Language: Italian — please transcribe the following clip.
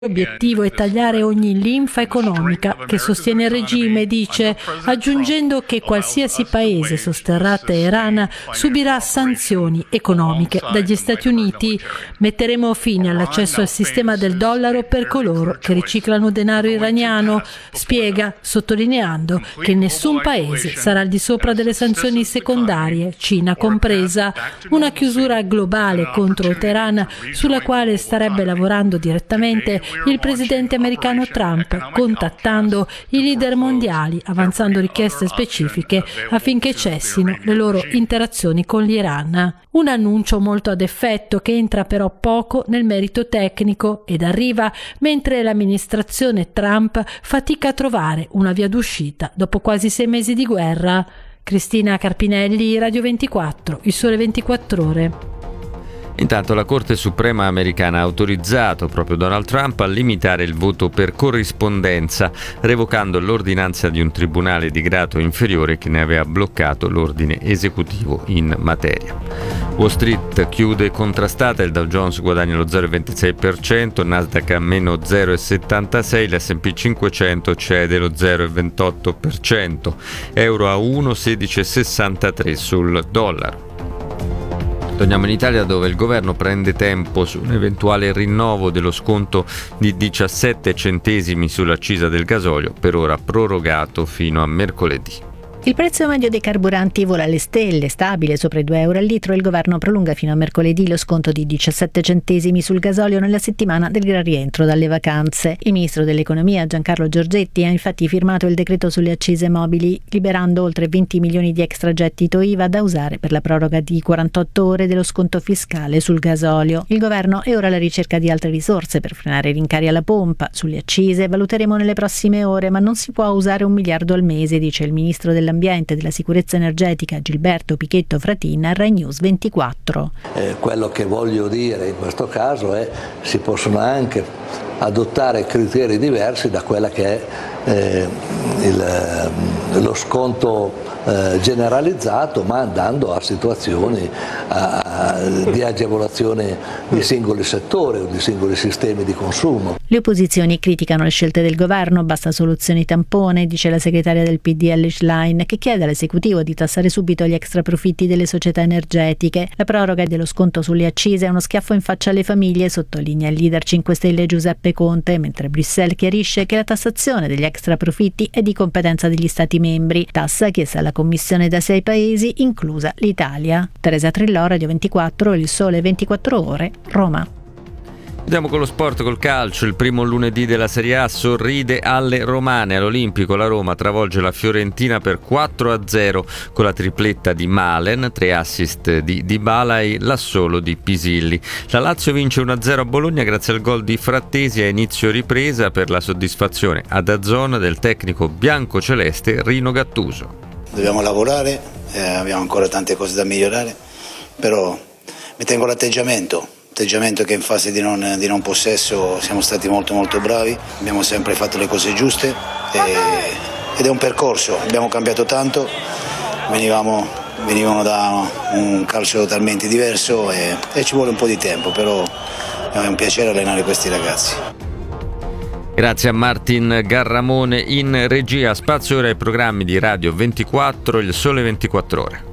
L'obiettivo è tagliare ogni linfa economica che sostiene il regime, dice, aggiungendo che qualsiasi paese sosterrà Teheran subirà sanzioni economiche dagli Stati Uniti. Metteremo fine all'accesso al sistema del dollaro per coloro che riciclano denaro iraniano, spiega, sottolineando che nessun paese sarà al di sopra delle sanzioni secondarie, Cina compresa, una chiusura globale contro Teheran sulla quale starebbe lavorando direttamente il presidente americano Trump, contattando i leader mondiali, avanzando richieste specifiche affinché cessino le loro interazioni con l'Iran. Un annuncio molto ad effetto che entra però poco nel merito tecnico ed arriva mentre l'amministrazione Trump fatica a trovare una via d'uscita dopo quasi 6 mesi di guerra. Cristina Carpinelli, Radio 24, Il Sole 24 Ore. Intanto la Corte Suprema americana ha autorizzato proprio Donald Trump a limitare il voto per corrispondenza, revocando l'ordinanza di un tribunale di grado inferiore che ne aveva bloccato l'ordine esecutivo in materia. Wall Street chiude contrastata, il Dow Jones guadagna lo 0,26%, Nasdaq a meno 0,76%, l'S&P 500 cede lo 0,28%, euro a 1,1663 sul dollaro. Torniamo in Italia, dove il governo prende tempo su un eventuale rinnovo dello sconto di 17 centesimi sull'accisa del gasolio, per ora prorogato fino a mercoledì. Il prezzo medio dei carburanti vola alle stelle, stabile sopra i 2 euro al litro. Il governo prolunga fino a mercoledì lo sconto di 17 centesimi sul gasolio nella settimana del gran rientro dalle vacanze. Il ministro dell'economia Giancarlo Giorgetti ha infatti firmato il decreto sulle accise mobili, liberando oltre 20 milioni di extragettito IVA da usare per la proroga di 48 ore dello sconto fiscale sul gasolio. Il governo è ora alla ricerca di altre risorse per frenare i rincari alla pompa. Sulle accise valuteremo nelle prossime ore, ma non si può usare 1 miliardo al mese, dice il ministro dell'ambiente e della sicurezza energetica Gilberto Pichetto Fratin a Rai News 24. Quello che voglio dire in questo caso è che si possono anche adottare criteri diversi da quella che è lo sconto generalizzato, ma andando a situazioni di agevolazione di singoli settori o di singoli sistemi di consumo. Le opposizioni criticano le scelte del governo, basta soluzioni tampone, dice la segretaria del PDL Schlein, che chiede all'esecutivo di tassare subito gli extraprofitti delle società energetiche. La proroga dello sconto sulle accise è uno schiaffo in faccia alle famiglie, sottolinea il leader 5 Stelle Giuseppe Conte, mentre Bruxelles chiarisce che la tassazione degli extraprofitti è di competenza degli Stati membri, tassa chiesta alla Commissione da 6 paesi, inclusa l'Italia. Teresa Trillò, Radio 24, Il Sole 24 Ore, Roma. Andiamo con lo sport, col calcio. Il primo lunedì della Serie A sorride alle romane. All'Olimpico la Roma travolge la Fiorentina per 4-0 con la tripletta di Malen, 3 assist di Dybala e l'assolo di Pisilli. La Lazio vince 1-0 a Bologna grazie al gol di Frattesi a inizio ripresa, per la soddisfazione ad DAZN del tecnico biancoceleste Rino Gattuso. Dobbiamo lavorare, abbiamo ancora tante cose da migliorare, però mi tengo l'atteggiamento che in fase di non possesso siamo stati molto molto bravi, abbiamo sempre fatto le cose giuste ed è un percorso, abbiamo cambiato tanto, venivamo da un calcio totalmente diverso e ci vuole un po' di tempo, però è un piacere allenare questi ragazzi. Grazie a Martin Garramone in regia. Spazio ora ai programmi di Radio 24, Il Sole 24 Ore.